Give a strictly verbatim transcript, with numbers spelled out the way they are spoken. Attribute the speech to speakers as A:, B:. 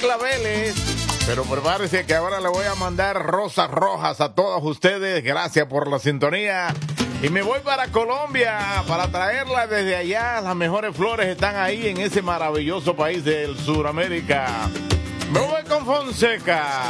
A: claveles. Pero prepárese que ahora le voy a mandar rosas rojas a todos ustedes. Gracias por la sintonía. Y me voy para Colombia para traerla desde allá. Las mejores flores están ahí en ese maravilloso país del Suramérica. Me voy con Fonseca.